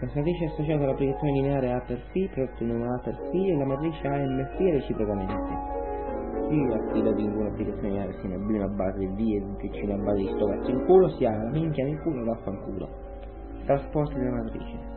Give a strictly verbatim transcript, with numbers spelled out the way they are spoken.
Questa matrice è associata all'applicazione lineare A per φ, prodotto in A per φ e la matrice A M φ reciprocamente. Qui affidati in una applicazione lineare sia in B a base di V e C a base di sto cazzo in culo, sia la minchia nel culo vaffanculo. Trasposti della matrice.